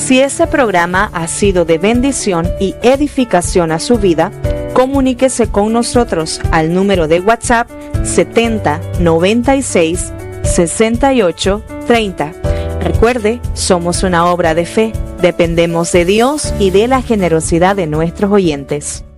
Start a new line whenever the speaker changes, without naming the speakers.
Si este programa ha sido de bendición y edificación a su vida, comuníquese con nosotros al número de WhatsApp 70 96 68 30. Recuerde, somos una obra de fe, dependemos de Dios y de la generosidad de nuestros oyentes.